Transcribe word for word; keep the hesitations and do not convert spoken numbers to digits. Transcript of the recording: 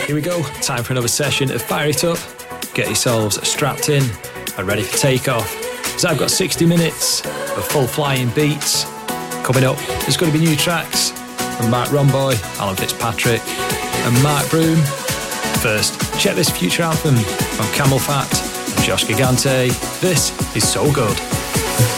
Here we go, time for another session of Fire It Up. Get yourselves strapped in and ready for takeoff, as I've got sixty minutes of full flying beats. Coming up, there's going to be new tracks from Mark Romboy, Alan Fitzpatrick and Mark Broom. First, check this future anthem from Camel Fat and Josh Gigante. This is So Good.